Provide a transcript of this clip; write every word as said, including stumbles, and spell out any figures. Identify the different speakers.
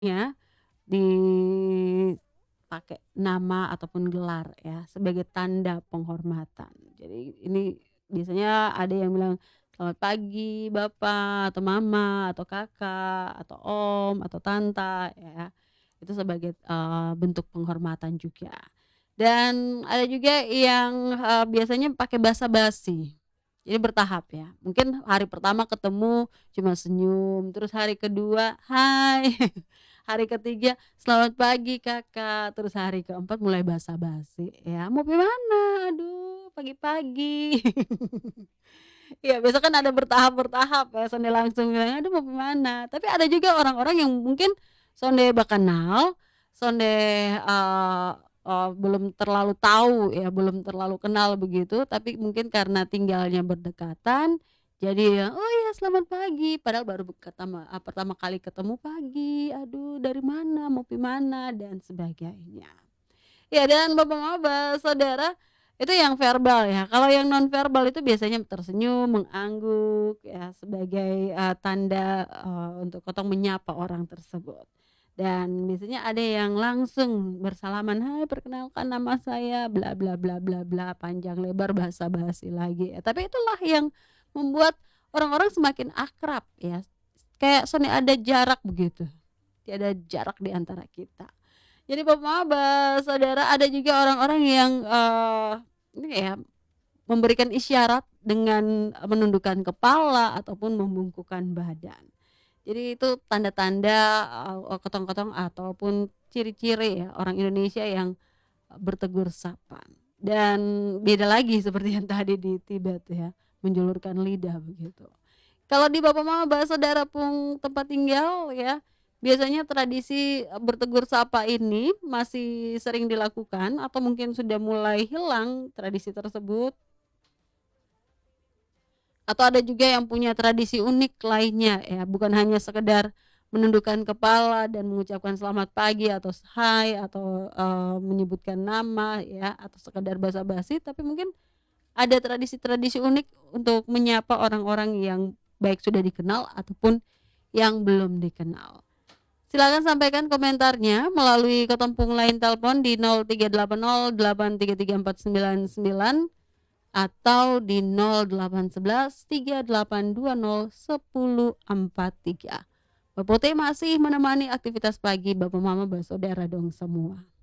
Speaker 1: Ya, dipakai nama ataupun gelar ya, sebagai tanda penghormatan. Jadi ini biasanya ada yang bilang, "Selamat pagi Bapak," atau Mama, atau Kakak, atau Om, atau Tanta ya. Itu sebagai, eee, bentuk penghormatan juga. Dan ada juga yang, eee, biasanya pakai basa-basi. Jadi bertahap ya. Mungkin hari pertama ketemu cuma senyum, terus hari kedua, "Hai," hari ketiga, "Selamat pagi Kakak," terus hari keempat mulai basa-basi ya, "Mau pi mana? Aduh pagi-pagi." Iya biasa kan ada bertahap-bertahap ya, sonde langsung bilang, "Aduh mau pi mana?" Tapi ada juga orang-orang yang mungkin sonde bakenal, sonde, eee eee, belum terlalu tahu ya, belum terlalu kenal begitu, tapi mungkin karena tinggalnya berdekatan, jadi ya, "Oh ya selamat pagi," padahal baru ketama eee, pertama kali ketemu, "Pagi, aduh dari mana? Mau pi mana?" Dan sebagainya. Ya dan bapak-mama bersaudara, itu yang verbal ya, kalau yang nonverbal itu biasanya tersenyum, mengangguk ya, sebagai, eee, tanda, eee, untuk katong menyapa orang tersebut. Dan biasanya ada yang langsung bersalaman, "Hai perkenalkan nama saya bla bla bla bla bla," panjang lebar basa-basi lagi ya, tapi itulah yang membuat orang-orang semakin akrab ya, kayak sone ada jarak begitu, tiada jarak di antara kita. Jadi bapak-mama bersaudara, ada juga orang-orang yang, eee, ini ya, memberikan isyarat dengan, eee, menundukkan kepala ataupun membungkukkan badan. Jadi itu tanda-tanda, eee, katong-katong ataupun ciri-ciri ya orang Indonesia yang, eee, bertegur sapa. Dan beda lagi seperti yang tadi di Tibet ya, menjulurkan lidah begitu. Kalau di bapak mama bersaudara pung tempat tinggal ya, biasanya tradisi, eee, bertegur sapa ini masih sering dilakukan atau mungkin sudah mulai hilang tradisi tersebut atau ada juga yang punya tradisi unik lainnya ya, bukan hanya sekedar menundukkan kepala dan mengucapkan selamat pagi atau s hai atau, eee, menyebutkan nama ya, atau sekedar basa-basi, tapi mungkin ada tradisi-tradisi unik untuk menyapa orang-orang yang baik sudah dikenal ataupun yang belum dikenal. Silakan sampaikan komentarnya melalui katong pung line telepon di nol tiga delapan nol delapan tiga tiga empat sembilan sembilan atau di nol delapan sebelas tiga delapan dua nol sepuluh empat tiga. Popote masih menemani aktivitas pagi bapak mama bersaudara dong semua.